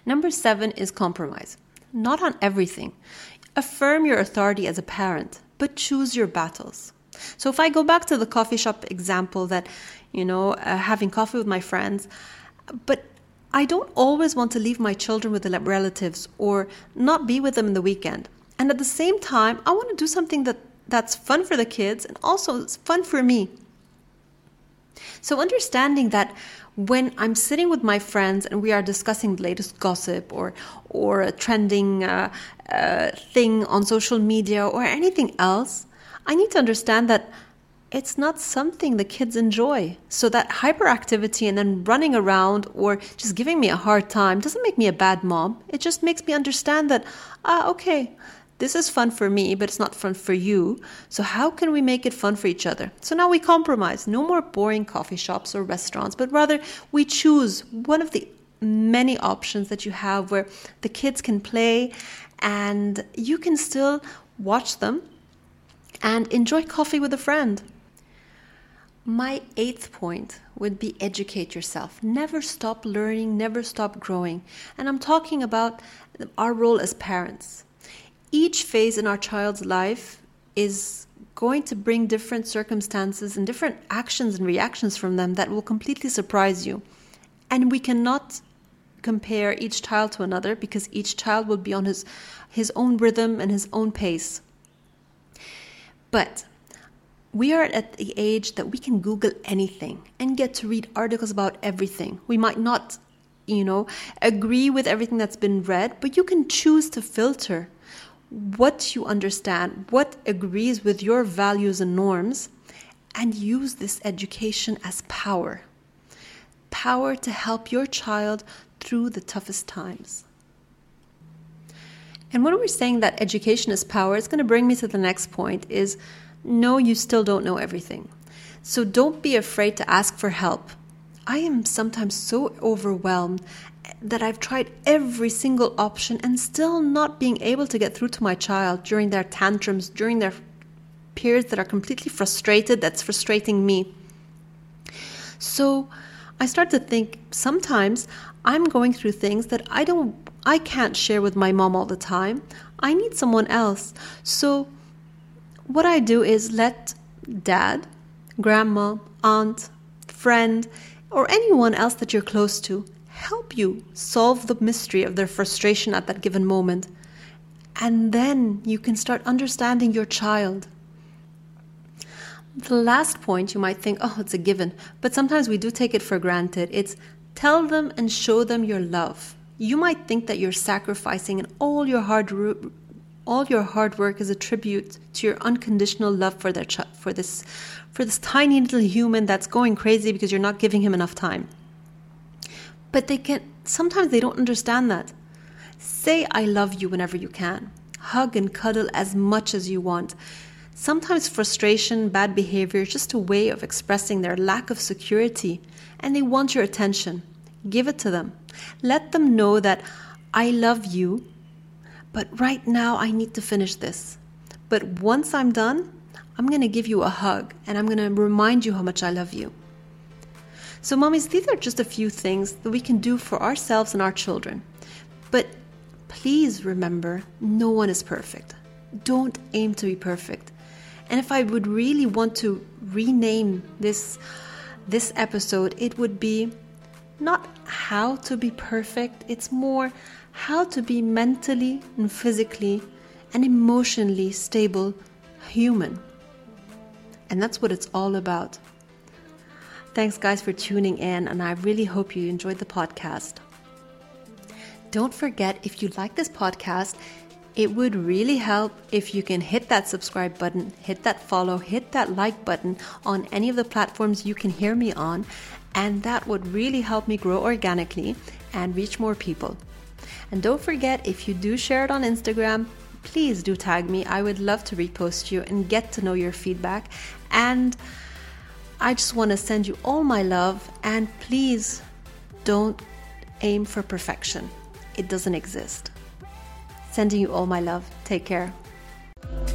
Number 7 is compromise. Not on everything. Affirm your authority as a parent, but choose your battles. So if I go back to the coffee shop example that, having coffee with my friends, but I don't always want to leave my children with the relatives or not be with them in the weekend. And at the same time, I want to do something that's fun for the kids and also it's fun for me. So understanding that when I'm sitting with my friends and we are discussing the latest gossip or a trending thing on social media or anything else, I need to understand that it's not something the kids enjoy. So that hyperactivity and then running around or just giving me a hard time doesn't make me a bad mom. It just makes me understand that, okay, this is fun for me, but it's not fun for you. So how can we make it fun for each other? So now we compromise. No more boring coffee shops or restaurants, but rather we choose one of the many options that you have where the kids can play and you can still watch them and enjoy coffee with a friend. My 8th point would be educate yourself. Never stop learning, never stop growing. And I'm talking about our role as parents. Each phase in our child's life is going to bring different circumstances and different actions and reactions from them that will completely surprise you. And we cannot compare each child to another because each child will be on his own rhythm and his own pace. But we are at the age that we can Google anything and get to read articles about everything. We might not, agree with everything that's been read, but you can choose to filter what you understand, what agrees with your values and norms, and use this education as power. Power to help your child through the toughest times. And when we're saying that education is power, it's going to bring me to the next point is, no, you still don't know everything. So don't be afraid to ask for help. I am sometimes so overwhelmed that I've tried every single option and still not being able to get through to my child during their tantrums, during their periods that are completely frustrated, that's frustrating me. So I start to think sometimes I'm going through things that I can't share with my mom all the time. I need someone else. So what I do is let dad, grandma, aunt, friend, or anyone else that you're close to help you solve the mystery of their frustration at that given moment. And then you can start understanding your child. The last point you might think, it's a given, but sometimes we do take it for granted. It's tell them and show them your love. You might think that you're sacrificing and all your hard work is a tribute to your unconditional love for for this tiny little human that's going crazy because you're not giving him enough time. But sometimes they don't understand that. Say I love you whenever you can. Hug and cuddle as much as you want. Sometimes frustration, bad behavior is just a way of expressing their lack of security and they want your attention. Give it to them. Let them know that I love you, but right now I need to finish this. But once I'm done, I'm going to give you a hug and I'm going to remind you how much I love you. So mommies, these are just a few things that we can do for ourselves and our children. But please remember, no one is perfect. Don't aim to be perfect. And if I would really want to rename this episode, it would be not how to be perfect. It's more how to be mentally and physically and emotionally stable human. And that's what it's all about. Thanks guys for tuning in, and I really hope you enjoyed the podcast. Don't forget, if you like this podcast, it would really help if you can hit that subscribe button, hit that follow, hit that like button on any of the platforms you can hear me on, and that would really help me grow organically and reach more people. And don't forget, if you do share it on Instagram, please do tag me. I would love to repost you and get to know your feedback. And I just want to send you all my love, and please don't aim for perfection. It doesn't exist. Sending you all my love. Take care.